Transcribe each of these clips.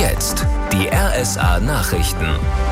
jetzt die RSA Nachrichten.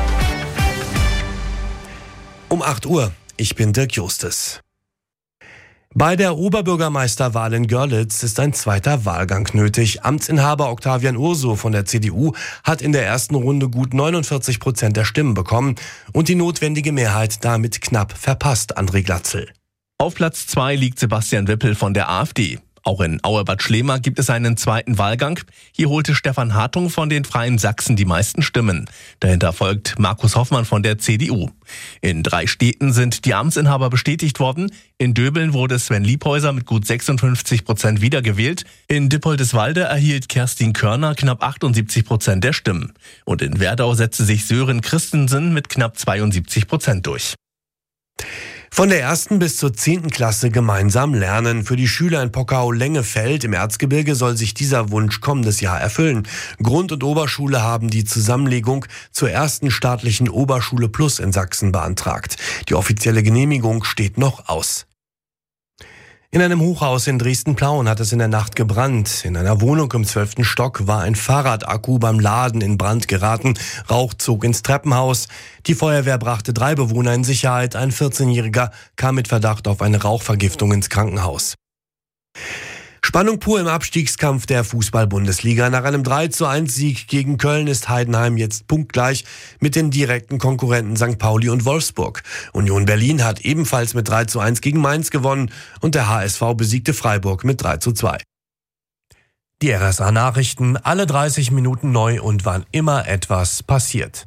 Um 8 Uhr, ich bin Dirk Justus. Bei der Oberbürgermeisterwahl in Görlitz ist ein zweiter Wahlgang nötig. Amtsinhaber Octavian Urso von der CDU hat in der ersten Runde gut 49% der Stimmen bekommen und die notwendige Mehrheit damit knapp verpasst, André Glatzel. Auf Platz 2 liegt Sebastian Wippel von der AfD. Auch in Auerbad Schlema gibt es einen zweiten Wahlgang. Hier holte Stefan Hartung von den Freien Sachsen die meisten Stimmen. Dahinter folgt Markus Hoffmann von der CDU. In 3 Städten sind die Amtsinhaber bestätigt worden. In Döbeln wurde Sven Liebhäuser mit gut 56% wiedergewählt. In Dippoldiswalde erhielt Kerstin Körner knapp 78% der Stimmen. Und in Werdau setzte sich Sören Christensen mit knapp 72% durch. Von der 1. bis zur 10. Klasse gemeinsam lernen. Für die Schüler in Pockau-Lengefeld im Erzgebirge soll sich dieser Wunsch kommendes Jahr erfüllen. Grund- und Oberschule haben die Zusammenlegung zur ersten staatlichen Oberschule Plus in Sachsen beantragt. Die offizielle Genehmigung steht noch aus. In einem Hochhaus in Dresden-Plauen hat es in der Nacht gebrannt. In einer Wohnung im 12. Stock war ein Fahrradakku beim Laden in Brand geraten. Rauch zog ins Treppenhaus. Die Feuerwehr brachte 3 Bewohner in Sicherheit. Ein 14-Jähriger kam mit Verdacht auf eine Rauchvergiftung ins Krankenhaus. Spannung pur im Abstiegskampf der Fußball-Bundesliga. Nach einem 3:1-Sieg gegen Köln ist Heidenheim jetzt punktgleich mit den direkten Konkurrenten St. Pauli und Wolfsburg. Union Berlin hat ebenfalls mit 3:1 gegen Mainz gewonnen und der HSV besiegte Freiburg mit 3:2. Die RSA-Nachrichten, alle 30 Minuten neu und wann immer etwas passiert.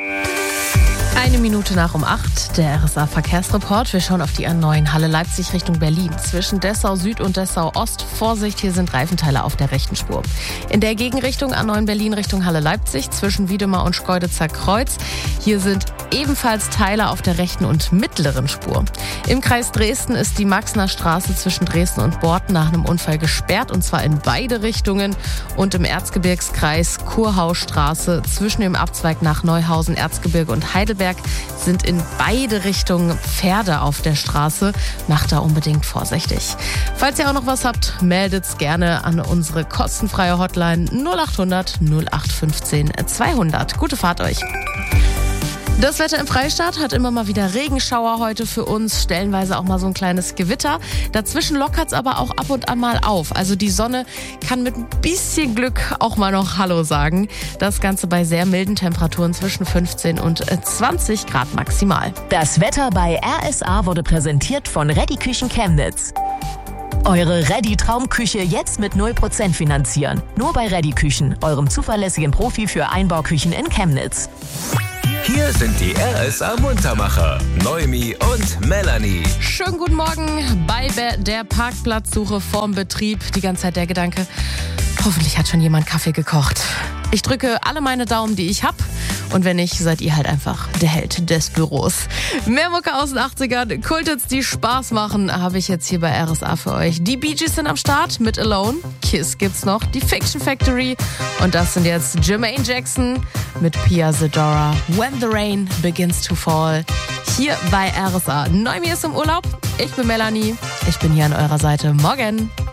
1 Minute nach um 8, der RSA-Verkehrsreport. Wir schauen auf die A9 Halle-Leipzig Richtung Berlin. Zwischen Dessau Süd und Dessau Ost. Vorsicht, hier sind Reifenteile auf der rechten Spur. In der Gegenrichtung A9 Berlin Richtung Halle-Leipzig zwischen Wiedemar und Schkeuditzer Kreuz. Hier sind ebenfalls Teile auf der rechten und mittleren Spur. Im Kreis Dresden ist die Maxner Straße zwischen Dresden und Borten nach einem Unfall gesperrt und zwar in beide Richtungen. Und im Erzgebirgskreis Kurhausstraße zwischen dem Abzweig nach Neuhausen, Erzgebirge und Heidelberg sind in beide Richtungen Pferde auf der Straße. Macht da unbedingt vorsichtig. Falls ihr auch noch was habt, meldet's gerne an unsere kostenfreie Hotline 0800 0815 200. Gute Fahrt euch. Das Wetter im Freistaat hat immer mal wieder Regenschauer heute für uns, stellenweise auch mal so ein kleines Gewitter. Dazwischen lockert's aber auch ab und an mal auf. Also die Sonne kann mit ein bisschen Glück auch mal noch Hallo sagen. Das Ganze bei sehr milden Temperaturen zwischen 15 und 20 Grad maximal. Das Wetter bei RSA wurde präsentiert von Reddy Küchen Chemnitz. Eure Reddy-Traumküche jetzt mit 0% finanzieren. Nur bei Reddy Küchen, eurem zuverlässigen Profi für Einbauküchen in Chemnitz. Hier sind die RSA-Muntermacher, Noemi und Melanie. Schönen guten Morgen bei der Parkplatzsuche vorm Betrieb. Die ganze Zeit der Gedanke, hoffentlich hat schon jemand Kaffee gekocht. Ich drücke alle meine Daumen, die ich habe. Und wenn nicht, seid ihr halt einfach der Held des Büros. Mehr Mucke aus den 80ern, Kulthits, die Spaß machen, habe ich jetzt hier bei RSA für euch. Die Bee Gees sind am Start mit Alone. Kiss gibt's noch, die Fiction Factory. Und das sind jetzt Jermaine Jackson mit Pia Zadora. When the Rain Begins to Fall. Hier bei RSA. Noemi ist im Urlaub. Ich bin Melanie. Ich bin hier an eurer Seite. Morgen.